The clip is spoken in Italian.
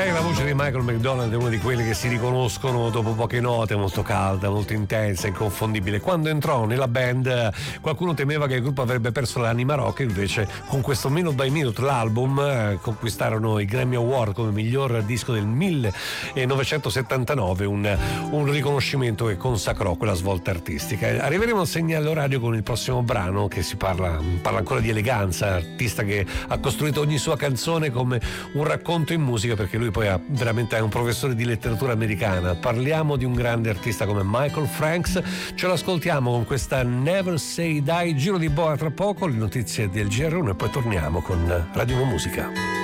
La voce di Michael McDonald è una di quelle che si riconoscono dopo poche note, molto calda, molto intensa, inconfondibile. Quando entrò nella band qualcuno temeva che il gruppo avrebbe perso l'anima rock, invece con questo Minute by Minute, l'album, conquistarono i Grammy Award come miglior disco del 1979, un riconoscimento che consacrò quella svolta artistica. Arriveremo al segnale orario con il prossimo brano, che parla ancora di eleganza, artista che ha costruito ogni sua canzone come un racconto in musica, perché lui poi veramente è un professore di letteratura americana. Parliamo di un grande artista come Michael Franks, ce l'ascoltiamo con questa Never Say Die. Giro di boa tra poco, le notizie del GR1 e poi torniamo con Radio Uno Musica.